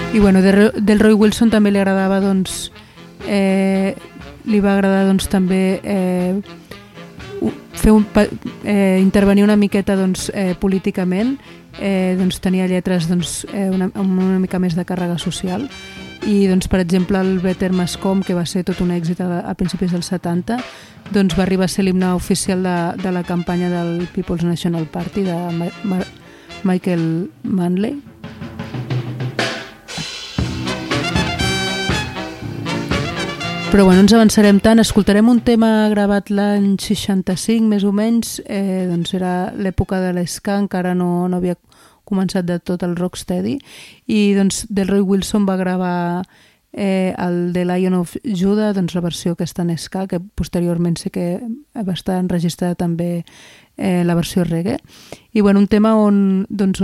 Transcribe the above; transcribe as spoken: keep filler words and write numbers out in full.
I bueno, Del- Delroy Wilson també li agradava, doncs, eh, li va agradar doncs, també eh, u- fer un, pa- eh, intervenir una miqueta doncs, eh, políticament, eh, doncs, tenia lletres doncs, eh, una, amb una mica més de càrrega social i doncs, per exemple el Better Mascom, que va ser tot un èxit a, a principis dels setanta, doncs, va arribar a ser l'himne oficial de, de la campanya del People's National Party de Ma Ma Michael Manley. Però bueno, ens avançarem tant, escoltarem un tema gravat l'any seixanta-cinc més o menys, eh, doncs era l'època de l'ska, encara no, no havia començat de tot el rocksteady, i doncs Delroy Wilson va gravar eh, el The Lion of Judah, doncs la versió aquesta en ska, que posteriorment sé que va estar enregistrada també eh, la versió reggae, i bueno, un tema on doncs,